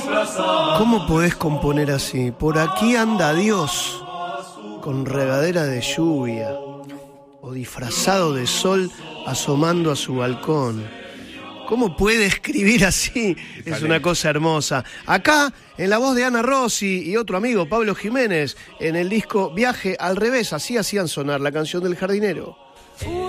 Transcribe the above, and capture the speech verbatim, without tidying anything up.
¿Cómo podés componer así? Por aquí anda Dios, con regadera de lluvia, o disfrazado de sol asomando a su balcón. ¿Cómo puede escribir así? Es una cosa hermosa. Acá, en la voz de Ana Rossi y otro amigo, Pablo Jiménez, en el disco Viaje al Revés, así hacían sonar la canción del jardinero.